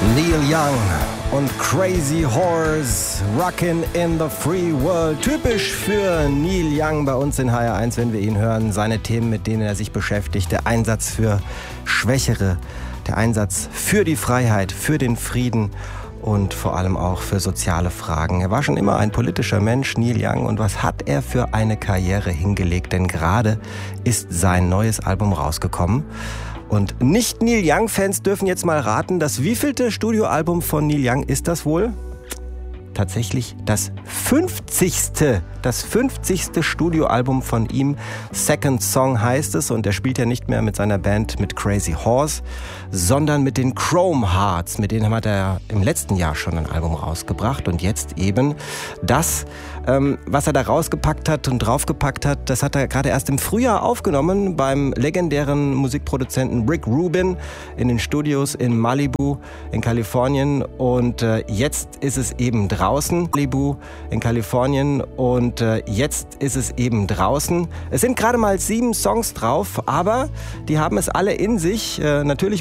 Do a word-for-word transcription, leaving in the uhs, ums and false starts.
Neil Young und Crazy Horse, Rockin' in the Free World. Typisch für Neil Young bei uns in H R eins, wenn wir ihn hören. Seine Themen, mit denen er sich beschäftigt. Der Einsatz für Schwächere, der Einsatz für die Freiheit, für den Frieden und vor allem auch für soziale Fragen. Er war schon immer ein politischer Mensch, Neil Young. Und was hat er für eine Karriere hingelegt? Denn gerade ist sein neues Album rausgekommen. Und Nicht-Neil Young-Fans dürfen jetzt mal raten, das wievielte Studioalbum von Neil Young ist das wohl? Tatsächlich das fünfzigste. Das fünfzigste Studioalbum von ihm. Second Song heißt es. Und er spielt ja nicht mehr mit seiner Band mit Crazy Horse, sondern mit den Chrome Hearts. Mit denen hat er im letzten Jahr schon ein Album rausgebracht. Und jetzt eben das, ähm, was er da rausgepackt hat und draufgepackt hat, das hat er gerade erst im Frühjahr aufgenommen beim legendären Musikproduzenten Rick Rubin in den Studios in Malibu in Kalifornien. Und äh, jetzt ist es eben draußen, Malibu in Kalifornien. Und äh, jetzt ist es eben draußen. Es sind gerade mal sieben Songs drauf, aber die haben es alle in sich. Äh, natürlich